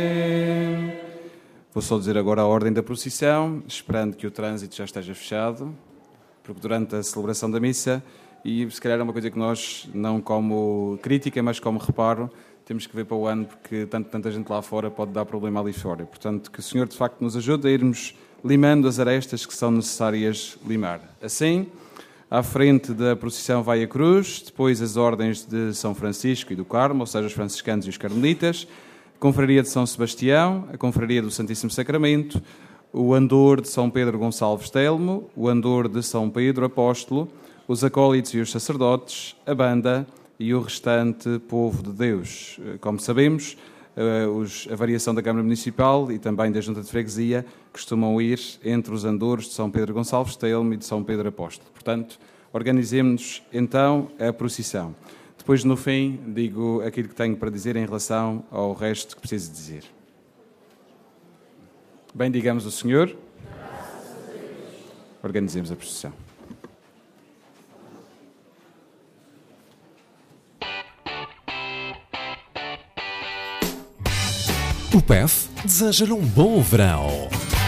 Vou só dizer agora a ordem da procissão, esperando que o trânsito já esteja fechado, porque durante a celebração da missa, e se calhar é uma coisa que nós, não como crítica, mas como reparo, temos que ver para o ano, porque tanta gente lá fora pode dar problema ali fora. Portanto, que o Senhor de facto nos ajude a irmos limando as arestas que são necessárias limar. Assim, à frente da procissão vai a cruz, depois as ordens de São Francisco e do Carmo, ou seja, os franciscanos e os carmelitas, a confraria de São Sebastião, a confraria do Santíssimo Sacramento, o andor de São Pedro Gonçalves Telmo, o andor de São Pedro Apóstolo, os acólitos e os sacerdotes, a banda e o restante povo de Deus. Como sabemos, a variação da Câmara Municipal e também da Junta de Freguesia costumam ir entre os andores de São Pedro Gonçalves Telmo e de São Pedro Apóstolo. Portanto, organizemos-nos então a procissão. Depois, no fim, digo aquilo que tenho para dizer em relação ao resto que preciso dizer. Bendigamos o Senhor. Organizemos a procissão. O PEF deseja-lhe um bom verão.